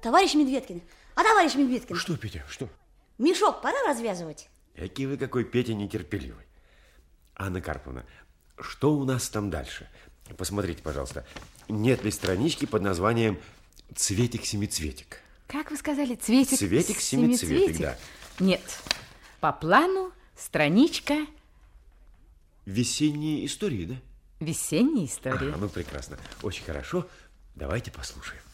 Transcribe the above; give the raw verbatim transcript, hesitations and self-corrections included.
Товарищ Медведкин, а товарищ Медведкин? Что, Петя, что? Мешок пора развязывать? Какой вы какой, Петя, нетерпеливый. Анна Карповна, что у нас там дальше? Посмотрите, пожалуйста, нет ли странички под названием «Цветик-семицветик»? Как вы сказали? Цветик, Цветик-семицветик, да. Нет. По плану страничка... Весенние истории, да? Весенние истории. А, ну, прекрасно. Очень хорошо. Давайте послушаем.